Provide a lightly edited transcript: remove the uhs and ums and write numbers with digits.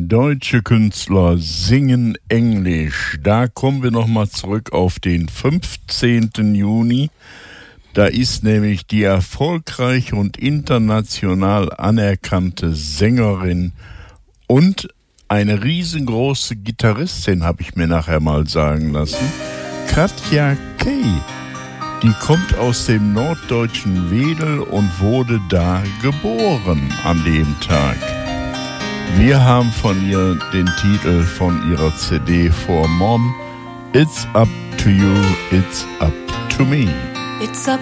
Deutsche Künstler singen Englisch. Da kommen wir nochmal zurück auf den 15. Juni. Da ist nämlich die erfolgreiche und international anerkannte Sängerin und eine riesengroße Gitarristin, habe ich mir nachher mal sagen lassen, Katja Kay. Die kommt aus dem norddeutschen Wedel und wurde da geboren an dem Tag. Wir haben von ihr den Titel von ihrer CD For Mom, It's Up to You, It's Up to Me. It's up